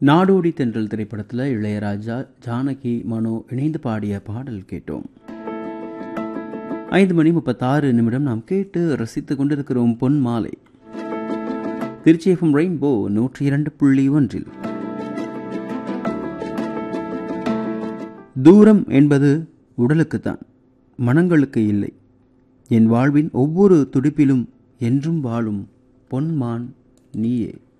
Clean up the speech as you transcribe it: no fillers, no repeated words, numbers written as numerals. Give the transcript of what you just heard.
நாடோடி தென்றல் திரைப்படத்தில் இளையராஜா, ஜானகி, மனோ இணைந்து பாடிய பாடல் கேட்டோம். 5:36 நாம் கேட்டு ரசித்துக் கொண்டிருக்கிறோம் பொன் மாலை. Trichy FM rainbow 102.1. தூரம் என்பது உடலுக்குத்தான், மனங்களுக்கு இல்லை. என் வாழ்வின் ஒவ்வொரு துடிப்பிலும் என்றும் வாழும் பொன்மான் நீயே.